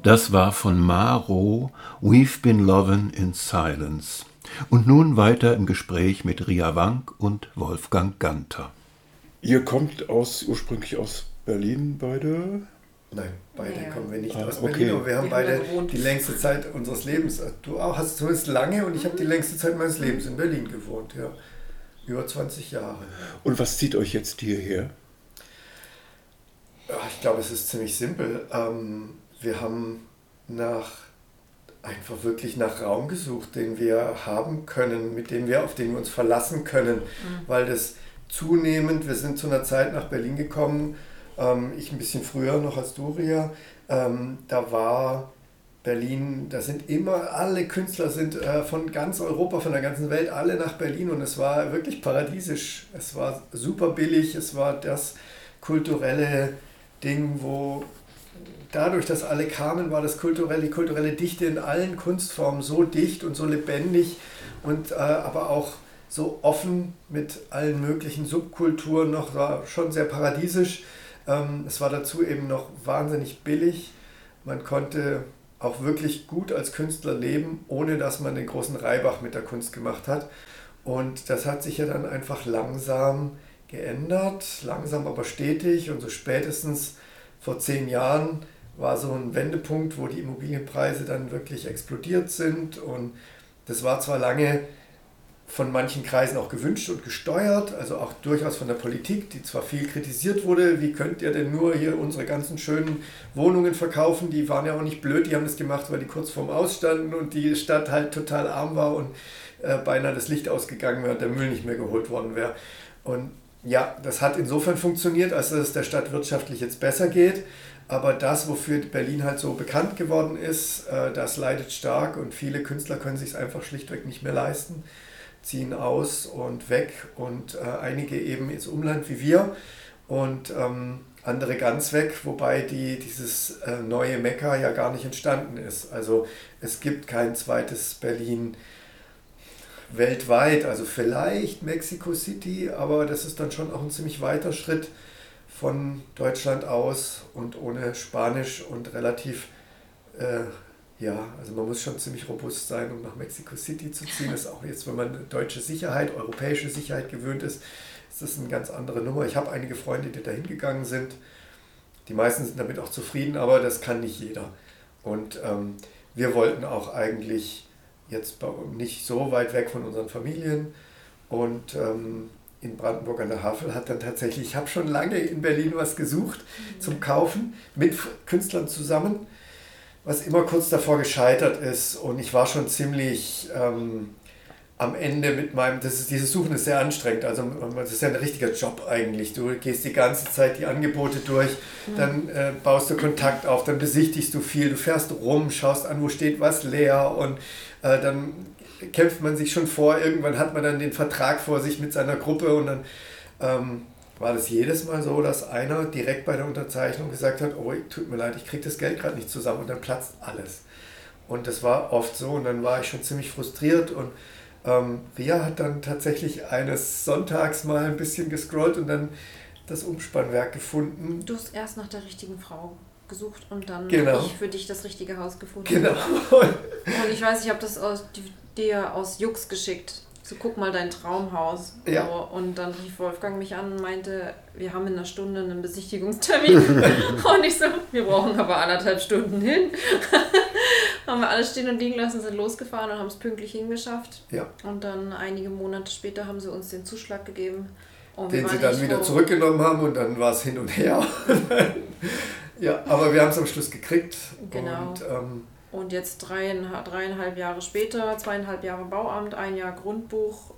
Das war von Maro, We've Been Lovin' in Silence. Und nun weiter im Gespräch mit Ria Wank und Wolfgang Ganter. Ihr kommt ursprünglich aus Berlin beide? Nein, beide kommen wir nicht aus okay. Berlin, aber wir haben beide die längste Zeit unseres Lebens. Du auch hast zumindest lange und ich habe die längste Zeit meines Lebens in Berlin gewohnt, ja. Über 20 Jahre. Und was zieht euch jetzt hierher? Ich glaube, es ist ziemlich simpel. Wir haben einfach wirklich nach Raum gesucht, den wir haben können, auf den wir uns verlassen können, weil das zunehmend, wir sind zu einer Zeit nach Berlin gekommen, ich ein bisschen früher noch als du, Ria, da war Berlin, da sind immer, alle Künstler sind von ganz Europa, von der ganzen Welt, alle nach Berlin und es war wirklich paradiesisch. Es war super billig, es war das kulturelle Ding, wo dadurch, dass alle kamen, war die kulturelle Dichte in allen Kunstformen so dicht und so lebendig und aber auch so offen mit allen möglichen Subkulturen noch, war schon sehr paradiesisch. Es war dazu eben noch wahnsinnig billig. Man konnte auch wirklich gut als Künstler leben, ohne dass man den großen Reibach mit der Kunst gemacht hat. Und das hat sich ja dann einfach langsam geändert, langsam aber stetig. Und so spätestens vor 10 Jahren war so ein Wendepunkt, wo die Immobilienpreise dann wirklich explodiert sind. Und das war zwar lange von manchen Kreisen auch gewünscht und gesteuert, also auch durchaus von der Politik, die zwar viel kritisiert wurde, wie könnt ihr denn nur hier unsere ganzen schönen Wohnungen verkaufen, die waren ja auch nicht blöd, die haben das gemacht, weil die kurz vorm Ausstanden und die Stadt halt total arm war und beinahe das Licht ausgegangen wäre und der Müll nicht mehr geholt worden wäre. Und ja, das hat insofern funktioniert, als dass es der Stadt wirtschaftlich jetzt besser geht, aber das, wofür Berlin halt so bekannt geworden ist, das leidet stark und viele Künstler können sich es einfach schlichtweg nicht mehr leisten, ziehen aus und weg und einige eben ins Umland wie wir und andere ganz weg, wobei dieses neue Mekka ja gar nicht entstanden ist. Also es gibt kein zweites Berlin weltweit, also vielleicht Mexico City, aber das ist dann schon auch ein ziemlich weiter Schritt von Deutschland aus und ohne Spanisch und relativ also man muss schon ziemlich robust sein, um nach Mexico City zu ziehen. Das ist auch jetzt, wenn man deutsche Sicherheit, europäische Sicherheit gewöhnt ist, ist das eine ganz andere Nummer. Ich habe einige Freunde, die da hingegangen sind. Die meisten sind damit auch zufrieden, aber das kann nicht jeder. Und wir wollten auch eigentlich jetzt nicht so weit weg von unseren Familien. Und in Brandenburg an der Havel hat dann tatsächlich, ich habe schon lange in Berlin was gesucht zum Kaufen, mit Künstlern zusammen, was immer kurz davor gescheitert ist und ich war schon ziemlich am Ende mit dieses Suchen ist sehr anstrengend, also das ist ja ein richtiger Job eigentlich, du gehst die ganze Zeit die Angebote durch, dann baust du Kontakt auf, dann besichtigst du viel, du fährst rum, schaust an, wo steht was leer und dann kämpft man sich schon vor, irgendwann hat man dann den Vertrag vor sich mit seiner Gruppe und dann war das jedes Mal so, dass einer direkt bei der Unterzeichnung gesagt hat, oh, tut mir leid, ich kriege das Geld gerade nicht zusammen und dann platzt alles. Und das war oft so und dann war ich schon ziemlich frustriert und Ria hat dann tatsächlich eines Sonntags mal ein bisschen gescrollt und dann das Umspannwerk gefunden. Du hast erst nach der richtigen Frau gesucht und dann genau. habe ich für dich das richtige Haus gefunden. Genau. Und ich weiß, ich habe das dir aus Jux geschickt. So, guck mal dein Traumhaus. Ja. So, und dann rief Wolfgang mich an und meinte, wir haben in einer Stunde einen Besichtigungstermin. Und ich so, wir brauchen aber 1,5 Stunden hin. Haben wir alles stehen und liegen lassen, sind losgefahren und haben es pünktlich hingeschafft. Ja. Und dann einige Monate später haben sie uns den Zuschlag gegeben. Und den sie dann wieder zurückgenommen haben und dann war es hin und her. Ja, aber wir haben es am Schluss gekriegt. Genau. Und jetzt 3,5 Jahre später, 2,5 Jahre Bauamt, 1 Jahr Grundbuch,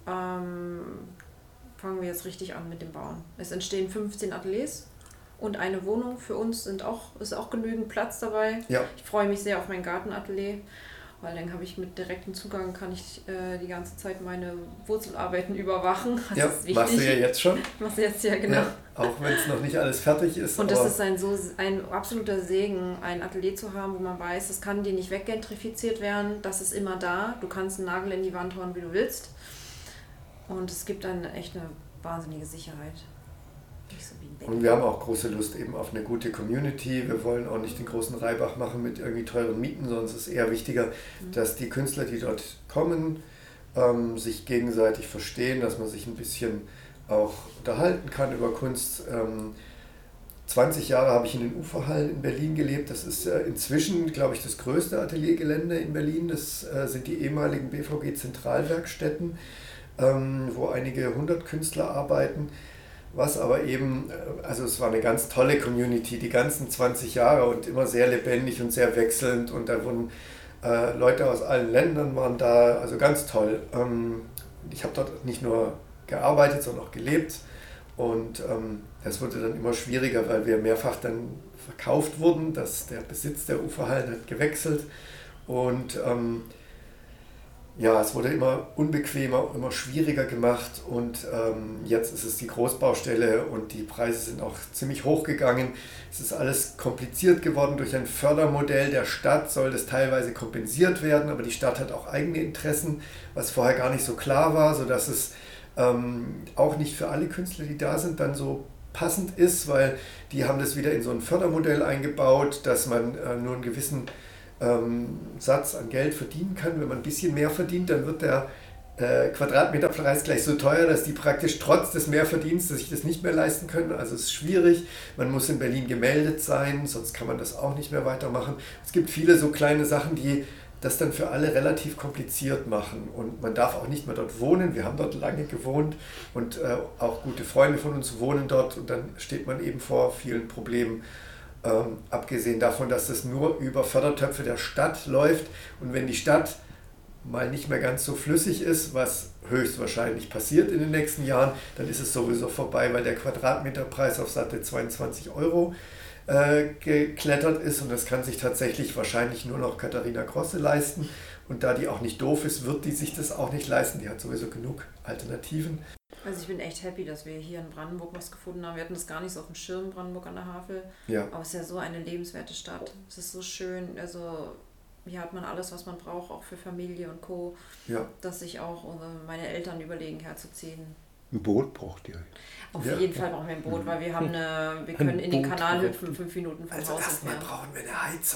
fangen wir jetzt richtig an mit dem Bauen. Es entstehen 15 Ateliers und eine Wohnung. Für uns ist auch genügend Platz dabei. Ja. Ich freue mich sehr auf mein Gartenatelier, weil dann habe ich mit direktem Zugang, kann ich die ganze Zeit meine Wurzelarbeiten überwachen. Das ja, ist wichtig. machst du ja jetzt schon. Machst du jetzt ja, genau. Ja, auch wenn es noch nicht alles fertig ist. Und das ist ein absoluter Segen, ein Atelier zu haben, wo man weiß, es kann dir nicht weggentrifiziert werden, das ist immer da, du kannst einen Nagel in die Wand hauen, wie du willst. Und es gibt dann echt eine wahnsinnige Sicherheit. Nicht so wie in Und wir haben auch große Lust eben auf eine gute Community. Wir wollen auch nicht den großen Reibach machen mit irgendwie teuren Mieten, sondern es ist eher wichtiger, dass die Künstler, die dort kommen, sich gegenseitig verstehen, dass man sich ein bisschen auch unterhalten kann über Kunst. 20 Jahre habe ich in den Uferhallen in Berlin gelebt. Das ist inzwischen, glaube ich, das größte Ateliergelände in Berlin. Das sind die ehemaligen BVG-Zentralwerkstätten, wo einige 100 Künstler arbeiten. Was aber eben, also es war eine ganz tolle Community, die ganzen 20 Jahre und immer sehr lebendig und sehr wechselnd. Und da wurden Leute aus allen Ländern waren da, also ganz toll. Ich habe dort nicht nur gearbeitet, sondern auch gelebt. Und das wurde dann immer schwieriger, weil wir mehrfach dann verkauft wurden. Der Besitz der Uferhallen hat gewechselt. Und ja, es wurde immer unbequemer, immer schwieriger gemacht. Und jetzt ist es die Großbaustelle und die Preise sind auch ziemlich hoch gegangen. Es ist alles kompliziert geworden durch ein Fördermodell der Stadt, soll das teilweise kompensiert werden, aber die Stadt hat auch eigene Interessen, was vorher gar nicht so klar war, sodass es auch nicht für alle Künstler, die da sind, dann so passend ist, weil die haben das wieder in so ein Fördermodell eingebaut, dass man nur einen gewissen Satz an Geld verdienen kann. Wenn man ein bisschen mehr verdient, dann wird der Quadratmeterpreis gleich so teuer, dass die praktisch trotz des Mehrverdienstes sich das nicht mehr leisten können. Also es ist schwierig. Man muss in Berlin gemeldet sein, sonst kann man das auch nicht mehr weitermachen. Es gibt viele so kleine Sachen, die das dann für alle relativ kompliziert machen. Und man darf auch nicht mehr dort wohnen. Wir haben dort lange gewohnt und auch gute Freunde von uns wohnen dort. Und dann steht man eben vor vielen Problemen. Abgesehen davon, dass das nur über Fördertöpfe der Stadt läuft. Und wenn die Stadt mal nicht mehr ganz so flüssig ist, was höchstwahrscheinlich passiert in den nächsten Jahren, dann ist es sowieso vorbei, weil der Quadratmeterpreis auf satte 22 € geklettert ist und das kann sich tatsächlich wahrscheinlich nur noch Katharina Krosse leisten und da die auch nicht doof ist, wird die sich das auch nicht leisten, die hat sowieso genug Alternativen. Also ich bin echt happy, dass wir hier in Brandenburg was gefunden haben. Wir hatten das gar nicht so auf dem Schirm, Brandenburg an der Havel, ja. Aber es ist ja so eine lebenswerte Stadt. Es ist so schön, also hier hat man alles, was man braucht, auch für Familie und Co., ja. Dass sich auch meine Eltern überlegen, herzuziehen. Ein Boot braucht ihr. Auf jeden Fall brauchen wir ein Boot, weil wir können in den Kanal hüpfen, 5 Minuten vom Also Haus erstmal entfernt. brauchen wir eine Heizung.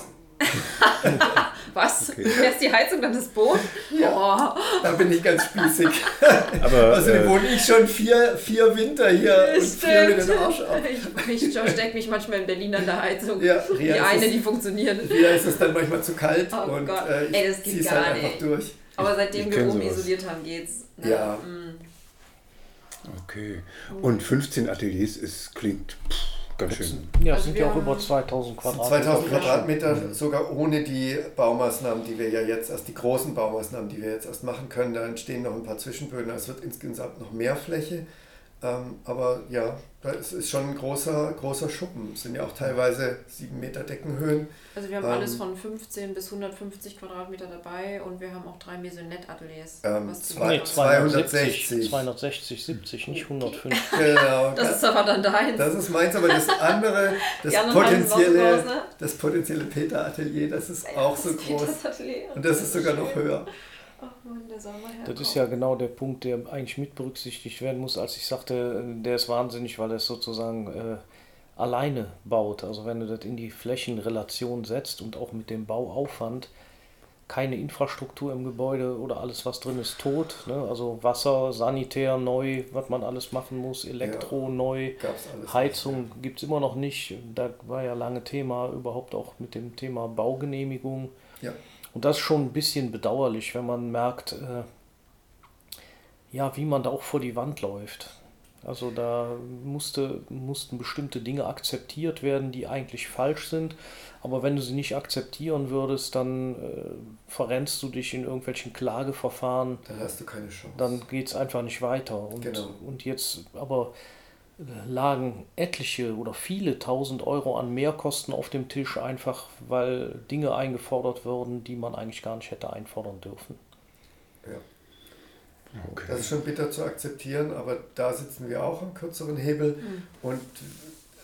Was? Okay. Erst die Heizung, dann das Boot? Ja. Da bin ich ganz spießig. Aber, Außerdem wohne ich schon vier Winter hier und friere mir den Arsch ab. Ich stecke mich manchmal in Berlin an der Heizung. Ja, die eine, die funktioniert. Hier ist es dann manchmal zu kalt Oh und Gott. ich ziehe es halt einfach durch. Aber seitdem Ich wir kenn Rom sowas. isoliert haben, geht's. Ne? Ja. Okay. Und 15 Ateliers klingt ganz schön. Ja, Also sind wir ja auch haben- über 2000 Das sind Quadratmeter. 2000 Quadratmeter, sogar ohne die Baumaßnahmen, die wir ja jetzt erst, die großen Baumaßnahmen, die wir jetzt erst machen können. Da entstehen noch ein paar Zwischenböden. Es wird insgesamt noch mehr Fläche. Aber ja, das ist schon ein großer Schuppen. Es sind ja auch teilweise 7 Meter Deckenhöhen. Also wir haben alles von 15 bis 150 Quadratmeter dabei und wir haben auch 3 Maisonette-Ateliers. was die- zwei- 260. 260, 70, nicht 105. Genau. Das ist aber dann deins. Das ist meins, aber das andere, Die anderen beiden sind auch so groß, ne? das potenzielle Peter-Atelier, das ist auch so Das ist groß. das Atelier. Und das ist sogar noch höher. Ach Mann, der soll mal herkommen. Das ist ja genau der Punkt, der eigentlich mit berücksichtigt werden muss, als ich sagte, der ist wahnsinnig, weil er es sozusagen alleine baut. Also wenn du das in die Flächenrelation setzt und auch mit dem Bauaufwand, keine Infrastruktur im Gebäude oder alles, was drin ist, tot. Ne? Also Wasser, Sanitär neu, was man alles machen muss, Elektro neu, Gab's alles Heizung gibt es immer noch nicht. Da war ja lange Thema, überhaupt auch mit dem Thema Baugenehmigung. Ja. Und das ist schon ein bisschen bedauerlich, wenn man merkt, wie man da auch vor die Wand läuft. Also da mussten bestimmte Dinge akzeptiert werden, die eigentlich falsch sind. Aber wenn du sie nicht akzeptieren würdest, dann verrennst du dich in irgendwelchen Klageverfahren. Dann hast du keine Chance. Dann geht es einfach nicht weiter. Genau. Und jetzt aber lagen etliche oder viele 1000 Euro an Mehrkosten auf dem Tisch, einfach weil Dinge eingefordert wurden, die man eigentlich gar nicht hätte einfordern dürfen. Ja. Okay. Das ist schon bitter zu akzeptieren, aber da sitzen wir auch am kürzeren Hebel. Und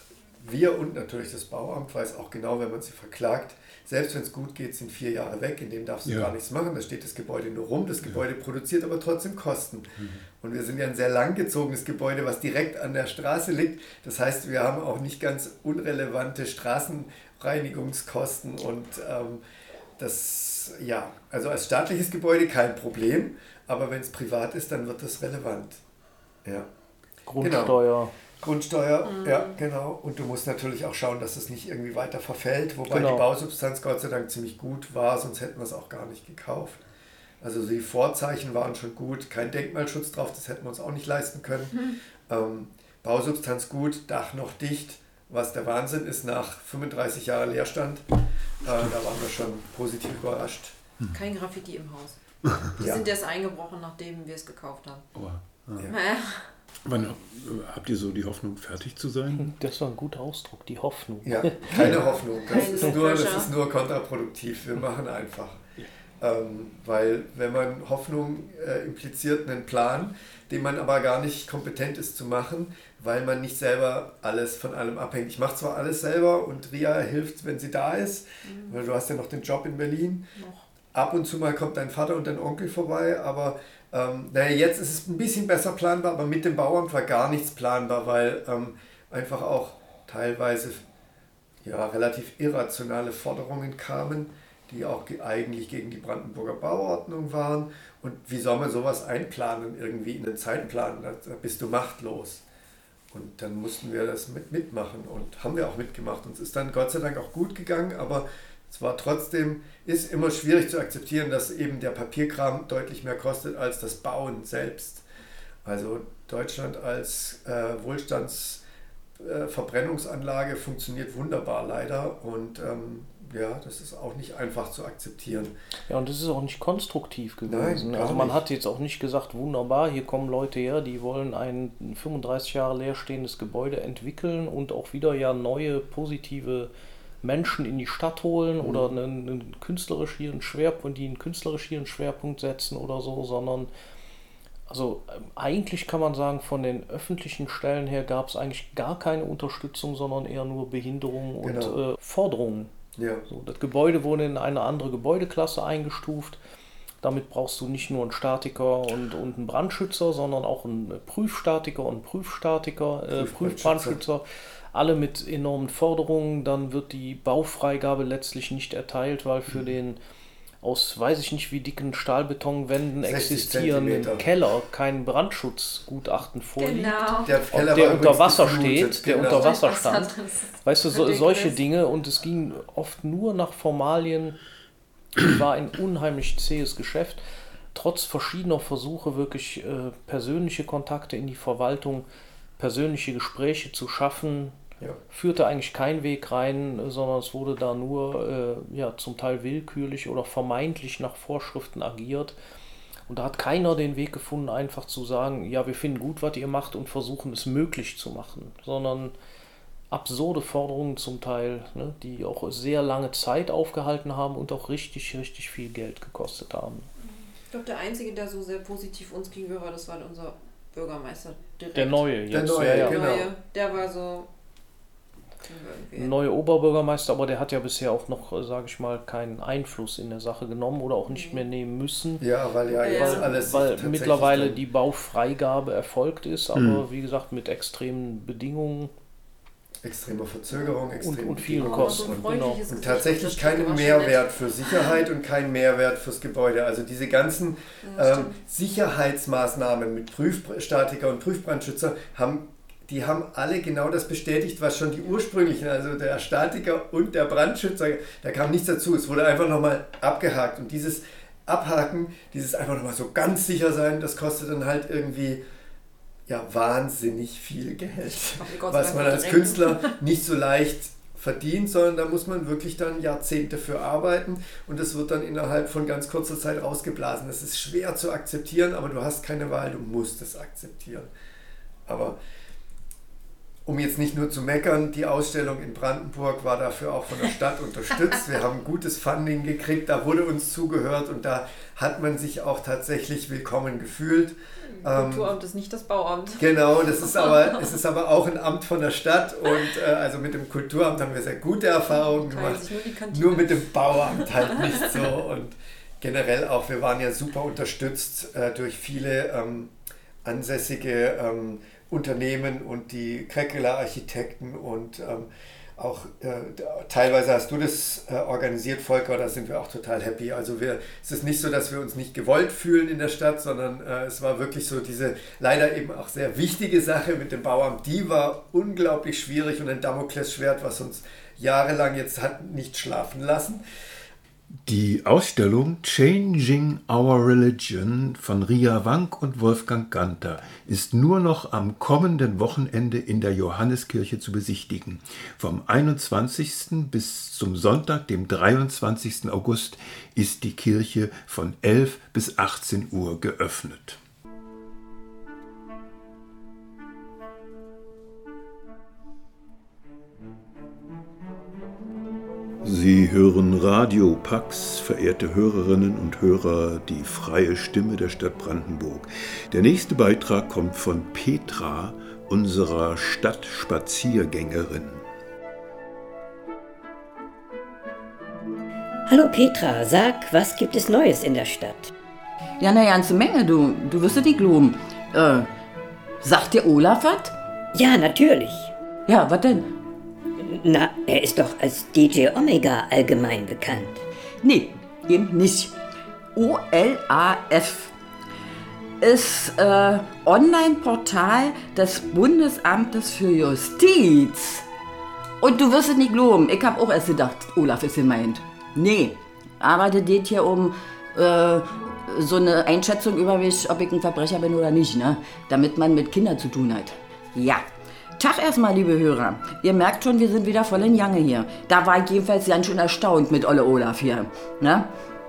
wir und natürlich das Bauamt weiß auch genau, wenn man sie verklagt, selbst wenn es gut geht, sind 4 Jahre weg, in denen darfst du gar nichts machen, da steht das Gebäude nur rum, das Gebäude produziert aber trotzdem Kosten. Und wir sind ja ein sehr langgezogenes Gebäude, was direkt an der Straße liegt, das heißt, wir haben auch nicht ganz unrelevante Straßenreinigungskosten und das, ja, also als staatliches Gebäude kein Problem, aber wenn es privat ist, dann wird das relevant. Ja. Grundsteuer. Genau. Grundsteuer, ja, genau. Und du musst natürlich auch schauen, dass es nicht irgendwie weiter verfällt, wobei die Bausubstanz Gott sei Dank ziemlich gut war, sonst hätten wir es auch gar nicht gekauft. Also die Vorzeichen waren schon gut, kein Denkmalschutz drauf, das hätten wir uns auch nicht leisten können. Bausubstanz gut, Dach noch dicht, was der Wahnsinn ist nach 35 Jahren Leerstand. Da waren wir schon positiv überrascht. Kein Graffiti im Haus. Die sind erst eingebrochen, nachdem wir es gekauft haben. Oh, ja. Naja. Wann habt ihr so die Hoffnung, fertig zu sein? Das war ein guter Ausdruck, die Hoffnung. Ja, keine Hoffnung. Das ist nur kontraproduktiv. Wir machen einfach. Weil wenn man Hoffnung impliziert einen Plan, den man aber gar nicht kompetent ist zu machen, weil man nicht selber alles von allem abhängt. Ich mache zwar alles selber und Ria hilft, wenn sie da ist, weil du hast ja noch den Job in Berlin. Ab und zu mal kommt dein Vater und dein Onkel vorbei, aber jetzt ist es ein bisschen besser planbar, aber mit dem Bauamt war gar nichts planbar, weil einfach auch teilweise relativ irrationale Forderungen kamen, die auch eigentlich gegen die Brandenburger Bauordnung waren. Und wie soll man sowas einplanen, irgendwie in den Zeitplan? Da bist du machtlos. Und dann mussten wir das mitmachen und haben wir auch mitgemacht. Und es ist dann Gott sei Dank auch gut gegangen, aber es war trotzdem, ist immer schwierig zu akzeptieren, dass eben der Papierkram deutlich mehr kostet als das Bauen selbst. Also Deutschland als Wohlstandsverbrennungsanlage funktioniert wunderbar leider und das ist auch nicht einfach zu akzeptieren. Ja, und das ist auch nicht konstruktiv gewesen. Nein, also man hat jetzt auch nicht gesagt, wunderbar, hier kommen Leute her, die wollen ein 35 Jahre leerstehendes Gebäude entwickeln und auch wieder neue positive Menschen in die Stadt holen oder einen künstlerisch hier einen Schwerpunkt setzen oder so, sondern also eigentlich kann man sagen, von den öffentlichen Stellen her gab es eigentlich gar keine Unterstützung, sondern eher nur Behinderungen und Forderungen. Ja. So, das Gebäude wurde in eine andere Gebäudeklasse eingestuft. Damit brauchst du nicht nur einen Statiker und einen Brandschützer, sondern auch einen Prüfstatiker und einen Prüfbrandschützer. Alle mit enormen Forderungen. Dann wird die Baufreigabe letztlich nicht erteilt, weil für den aus weiß ich nicht wie dicken Stahlbetonwänden existierenden Keller kein Brandschutzgutachten vorliegt. Genau. Der unter Wasser steht, der unter Wasser stand. Weißt du, solche Dinge. Und es ging oft nur nach Formalien. War ein unheimlich zähes Geschäft. Trotz verschiedener Versuche, wirklich persönliche Kontakte in die Verwaltung, persönliche Gespräche zu schaffen, führte eigentlich kein Weg rein, sondern es wurde da nur zum Teil willkürlich oder vermeintlich nach Vorschriften agiert. Und da hat keiner den Weg gefunden, einfach zu sagen, ja, wir finden gut, was ihr macht und versuchen es möglich zu machen, sondern absurde Forderungen zum Teil, ne, die auch sehr lange Zeit aufgehalten haben und auch richtig, richtig viel Geld gekostet haben. Ich glaube, der Einzige, der so sehr positiv uns gegenüber war, das war unser Bürgermeister direkt. Der Neue jetzt. Genau. Der war so... Neue Oberbürgermeister, aber der hat ja bisher auch noch, sage ich mal, keinen Einfluss in der Sache genommen oder auch nicht mehr nehmen müssen. Ja, weil jetzt alles weil mittlerweile die Baufreigabe erfolgt ist, aber wie gesagt mit extremen Bedingungen. Extreme Verzögerung, und vielen Kosten. Und tatsächlich keinen Mehrwert für Sicherheit und keinen Mehrwert fürs Gebäude. Also diese ganzen Sicherheitsmaßnahmen mit Prüfstatiker und Prüfbrandschützer haben alle genau das bestätigt, was schon die ursprünglichen, also der Statiker und der Brandschützer, da kam nichts dazu. Es wurde einfach nochmal abgehakt. Und dieses Abhaken, dieses einfach nochmal so ganz sicher sein, das kostet dann halt irgendwie wahnsinnig viel Geld. Was man als Künstler nicht so leicht verdient, sondern da muss man wirklich dann Jahrzehnte für arbeiten und das wird dann innerhalb von ganz kurzer Zeit rausgeblasen. Das ist schwer zu akzeptieren, aber du hast keine Wahl, du musst es akzeptieren. Aber um jetzt nicht nur zu meckern, die Ausstellung in Brandenburg war dafür auch von der Stadt unterstützt. Wir haben gutes Funding gekriegt, da wurde uns zugehört und da hat man sich auch tatsächlich willkommen gefühlt. Kulturamt ist nicht das Bauamt. Genau, es ist aber auch ein Amt von der Stadt und also mit dem Kulturamt haben wir sehr gute Erfahrungen gemacht. Nur mit dem Bauamt halt nicht so und generell auch, wir waren ja super unterstützt durch viele ansässige Unternehmen und die Kreckeler Architekten und auch teilweise hast du das organisiert, Volker, da sind wir auch total happy. Also es ist nicht so, dass wir uns nicht gewollt fühlen in der Stadt, sondern es war wirklich so diese leider eben auch sehr wichtige Sache mit dem Bauamt, die war unglaublich schwierig und ein Damoklesschwert, was uns jahrelang jetzt hat nicht schlafen lassen. Die Ausstellung Changing Our Religion von Ria Wank und Wolfgang Ganter ist nur noch am kommenden Wochenende in der Johanneskirche zu besichtigen. Vom 21. bis zum Sonntag, dem 23. August, ist die Kirche von 11 bis 18 Uhr geöffnet. Sie hören Radio Pax, verehrte Hörerinnen und Hörer, die freie Stimme der Stadt Brandenburg. Der nächste Beitrag kommt von Petra, unserer Stadtspaziergängerin. Hallo Petra, sag, was gibt es Neues in der Stadt? Ja, eine ganze Menge, du wirst es nicht glauben. Sagt dir Olaf was? Ja, natürlich. Ja, was denn? Na, er ist doch als DJ Omega allgemein bekannt. Nee, eben nicht. OLAF ist Online-Portal des Bundesamtes für Justiz. Und du wirst es nicht glauben, ich habe auch erst gedacht, Olaf ist gemeint. Nee, aber das geht hier um so eine Einschätzung über mich, ob ich ein Verbrecher bin oder nicht, ne? Damit man mit Kindern zu tun hat. Ja. Tag erstmal, liebe Hörer. Ihr merkt schon, wir sind wieder voll in Jange hier. Da war ich jedenfalls ganz schön erstaunt mit Olle Olaf hier. Ne?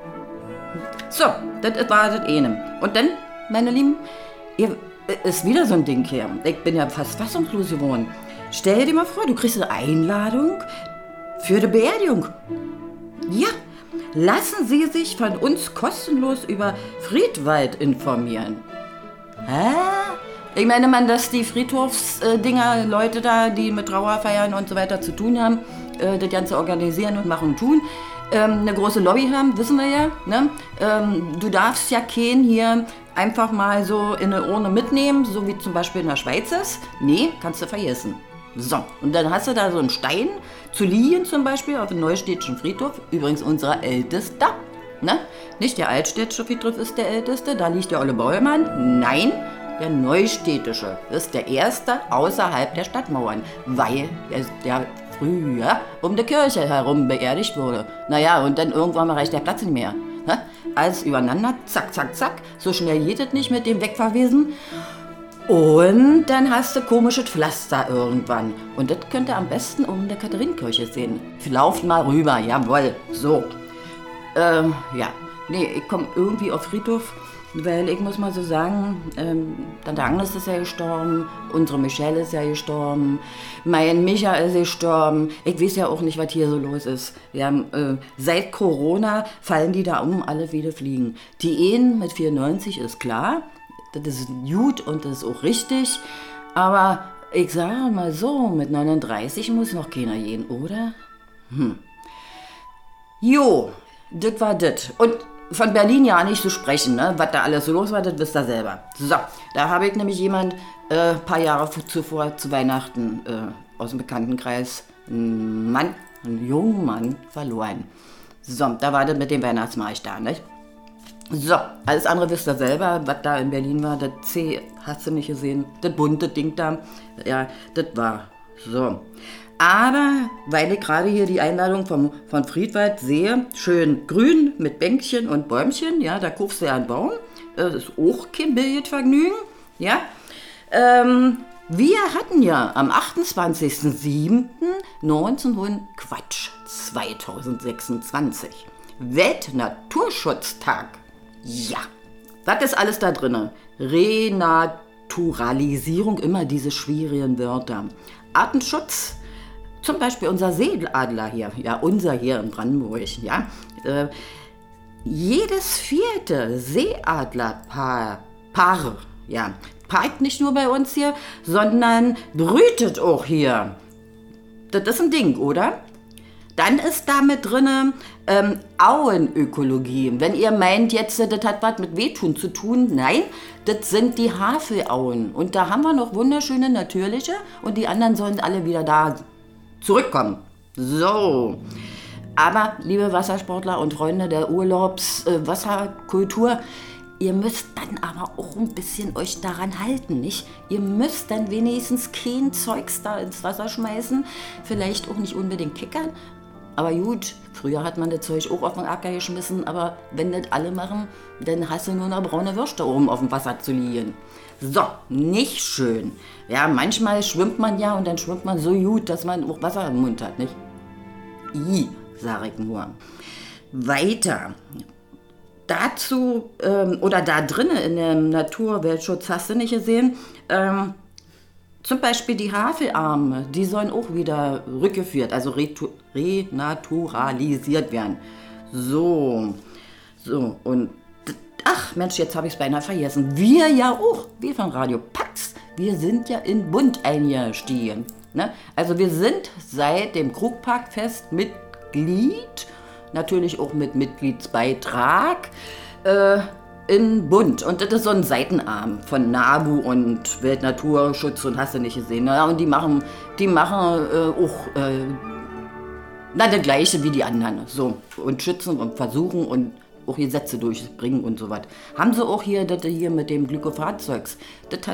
So, das war das eine. Und dann, meine Lieben, ist wieder so ein Ding hier. Ich bin ja fast fassungslos geworden. Stell dir mal vor, du kriegst eine Einladung für die Beerdigung. Ja, lassen Sie sich von uns kostenlos über Friedwald informieren. Hä? Ich meine, dass die Friedhofsdinger, Leute da, die mit Trauerfeiern und so weiter zu tun haben, das Ganze organisieren und machen und tun, eine große Lobby haben, wissen wir ja. Ne? Du darfst ja keinen hier einfach mal so in eine Urne mitnehmen, so wie zum Beispiel in der Schweiz ist. Nee, kannst du vergessen. So, und dann hast du da so einen Stein, zu Lien zum Beispiel, auf dem Neustädtischen Friedhof, übrigens unser ältester. Ne? Nicht der Altstädtische Friedhof ist der älteste, da liegt der Olle Bäuermann. Nein, der Neustädtische ist der erste außerhalb der Stadtmauern, weil der früher um die Kirche herum beerdigt wurde. Naja, und dann irgendwann mal reicht der Platz nicht mehr. Ne? Alles übereinander, zack, zack, zack, so schnell geht es nicht mit dem Wegverwesen. Und dann hast du komisches Pflaster irgendwann. Und das könnt ihr am besten um der Katharinenkirche sehen. Lauft mal rüber, jawohl, so. Ja, nee, ich komme irgendwie auf Friedhof, weil ich muss mal so sagen, Tante Agnes ist ja gestorben, unsere Michelle ist ja gestorben, mein Micha ist gestorben. Ich weiß ja auch nicht, was hier so los ist. Wir haben, seit Corona fallen die da um, alle wie die fliegen. Die Ehen mit 94 ist klar, das ist gut und das ist auch richtig, aber ich sage mal so, mit 39 muss noch keiner gehen, oder? Jo, das war das. Und von Berlin ja nicht zu sprechen, ne? Was da alles so los war, das wisst ihr selber. So, da habe ich nämlich jemand ein paar Jahre zuvor zu Weihnachten aus dem Bekanntenkreis einen jungen Mann verloren. So, da war das mit dem Weihnachtsmarkt da, nicht? So, alles andere wisst ihr selber, was da in Berlin war, das C, hast du nicht gesehen, das bunte Ding da, ja, das war so. Aber, weil ich gerade hier die Einladung von Friedwald sehe, schön grün mit Bänkchen und Bäumchen, ja, da guckst du ja einen Baum, das ist auch kein Billardvergnügen, ja. Wir hatten ja am 28.07.2026 Weltnaturschutztag. Ja, was ist alles da drin? Renaturalisierung, immer diese schwierigen Wörter. Artenschutz, zum Beispiel unser Seeadler hier, ja, unser hier in Brandenburg, ja. Jedes 4. Seeadlerpaar, ja, parkt nicht nur bei uns hier, sondern brütet auch hier. Das ist ein Ding, oder? Dann ist da mit drin Auenökologie. Wenn ihr meint, jetzt das hat was mit Wehtun zu tun, nein, das sind die Havelauen. Und da haben wir noch wunderschöne natürliche und die anderen sollen alle wieder da zurückkommen. So. Aber, liebe Wassersportler und Freunde der Wasserkultur, ihr müsst dann aber auch ein bisschen euch daran halten, nicht? Ihr müsst dann wenigstens kein Zeugs da ins Wasser schmeißen, vielleicht auch nicht unbedingt kickern. Aber gut, früher hat man das Zeug auch auf den Acker geschmissen, aber wenn das alle machen, dann hast du nur noch braune Würste oben auf dem Wasser zu liegen. So, nicht schön. Ja, manchmal schwimmt man ja und dann schwimmt man so gut, dass man auch Wasser im Mund hat, nicht? Sag ich nur. Weiter. Dazu, oder da drinnen in dem Naturweltschutz, hast du nicht gesehen, zum Beispiel die Havelarme, die sollen auch wieder rückgeführt, also renaturalisiert werden. So, und ach Mensch, jetzt habe ich es beinahe vergessen. Wir ja auch, wir von Radio Pax, wir sind ja in Bund eingestiegen. Ne? Also wir sind seit dem Krugparkfest Mitglied, natürlich auch mit Mitgliedsbeitrag, in Bund. Und das ist so ein Seitenarm von NABU und Weltnaturschutz und hast du nicht gesehen. Ne? Und die machen auch das Gleiche wie die anderen. So, und schützen und versuchen und auch Gesetze durchbringen und so was. Haben sie auch hier das hier mit dem Glyphosat-Zeugs. Das hat